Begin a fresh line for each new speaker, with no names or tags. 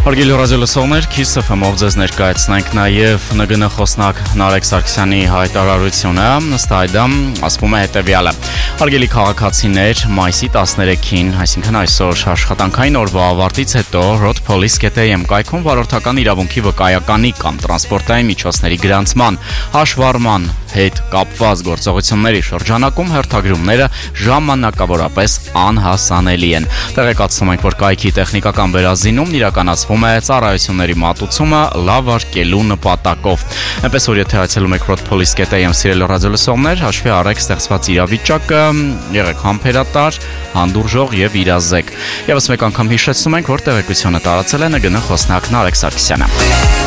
Հարգելի ռադիոլսողներ, Kiss FM-ով ձեզ ներկայացնենք նաև ՆԳՆ խոսնակ Նարեկ Սարգսյանի հայտարարությունը, ըստ այդմ ասվում է հետևյալը. Հարգելի քաղաքացիներ, մայիսի 13-ին, այսինքն այսօր աշխատանքային օրվա ավարտից հետո roadpolice.am կայքում վարորդական իրավունքի վկայականի կամ տրանսպորտային միջոցների գրանցման, հաշվառման հետ կապված գործողությունների շրջանակում հերթագրումները ժամանակավորապես անհասանելի են։ Տեղեկացնում ենք, որ կայքի տեխնիկական վերազինումն իրականացվում է ծառայությունների մատուցումը լավ արկելու նպատակով։ Այնպես որ եթե այցելում եք roadpolice.am սիրելի ռադիոլսողներ, հաշվի առեք ստեղծված իրավիճակը, եղեք համբերատար, հանդուրժող եւ իրազեկ։ Եվս մեկ անգամ հիշեցնում ենք, որ տեղեկությունը տարածել է ՆԳՆ խոսնակ Նարեկ Սարգսյանը։